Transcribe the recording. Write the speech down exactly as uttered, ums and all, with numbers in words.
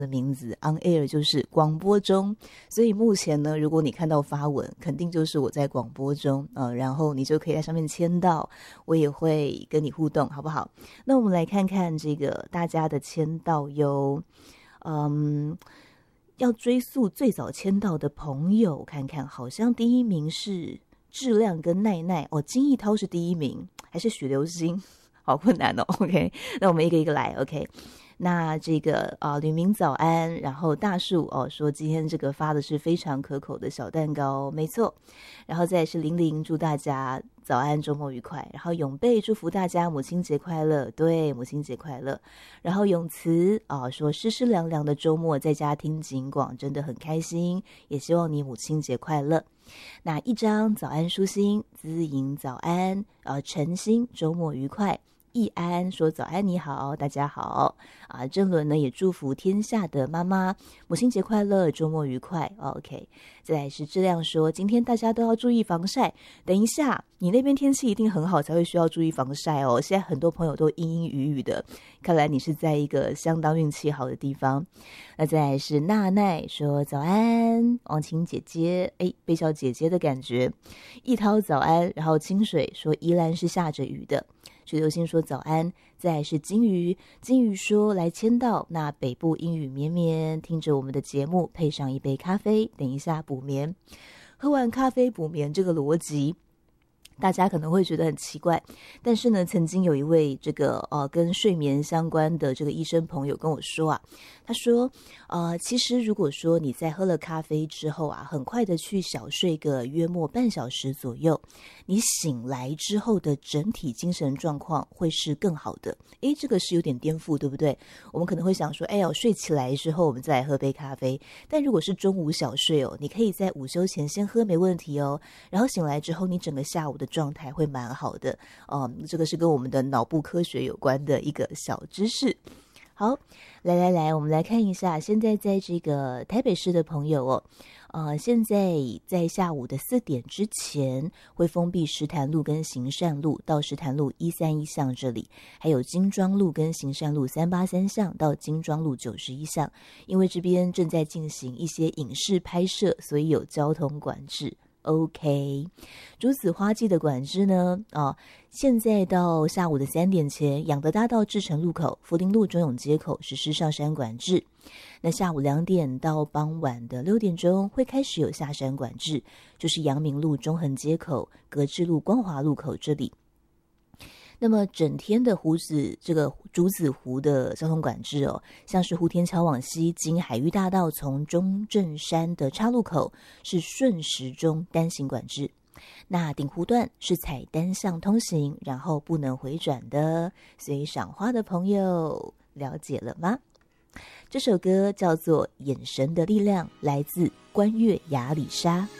的名字 on air 就是广播中，所以目前呢，如果你看到发文，肯定就是我在广播中，呃，然后你就可以在上面签到，我也会跟你互动，好不好？那我们来看看这个大家的签到哟，嗯，要追溯最早签到的朋友，看看好像第一名是质量跟奈奈哦，金义涛是第一名，还是许流星？好困难哦 ，OK， 那我们一个一个来 ，OK。那这个啊，吕明早安，然后大树哦说今天这个发的是非常可口的小蛋糕，没错，然后再来是玲玲，祝大家早安，周末愉快，然后永贝祝福大家母亲节快乐，对，母亲节快乐，然后永慈啊说湿湿凉凉的周末在家听警广真的很开心，也希望你母亲节快乐。那一张早安舒心，资颖早安，呃晨星周末愉快。易安说早安你好，大家好啊！郑伦呢也祝福天下的妈妈母亲节快乐，周末愉快。OK， 再来是质量说今天大家都要注意防晒。等一下，你那边天气一定很好才会需要注意防晒哦。现在很多朋友都阴阴雨雨的，看来你是在一个相当运气好的地方。那再来是娜奈说早安，王晴姐姐，哎，被叫姐姐的感觉。一涛早安，然后清水说宜兰是下着雨的。水流星说早安，再来是金鱼，金鱼说来签到，那北部阴雨绵绵，听着我们的节目，配上一杯咖啡，等一下补眠。喝完咖啡补眠这个逻辑大家可能会觉得很奇怪，但是呢，曾经有一位这个呃跟睡眠相关的这个医生朋友跟我说啊，他说呃其实如果说你在喝了咖啡之后啊，很快的去小睡个约莫半小时左右，你醒来之后的整体精神状况会是更好的。诶，这个是有点颠覆，对不对？我们可能会想说，哎呦，睡起来之后我们再来喝杯咖啡，但如果是中午小睡哦，你可以在午休前先喝没问题哦，然后醒来之后你整个下午的状态会蛮好的。嗯，这个是跟我们的脑部科学有关的一个小知识。好，来来来，我们来看一下，现在在这个台北市的朋友哦，呃，现在在下午的四点之前会封闭石潭路跟行善路到石潭路一三一巷这里，还有金庄路跟行善路三八三巷到金庄路九十一巷，因为这边正在进行一些影视拍摄，所以有交通管制。OK， 竹子花季的管制呢？啊，现在到下午的三点前，养德大道至诚路口、福林路中永街口实施上山管制。那下午两点到傍晚的六点钟会开始有下山管制，就是阳明路中横街口、格致路光华路口这里。那么整天的湖子这个竹子湖的交通管制哦，像是湖天桥往西经海域大道从中正山的岔路口是顺时钟单行管制，那顶湖段是采单向通行，然后不能回转的，所以赏花的朋友了解了吗？这首歌叫做《眼神的力量》，来自关月雅里莎。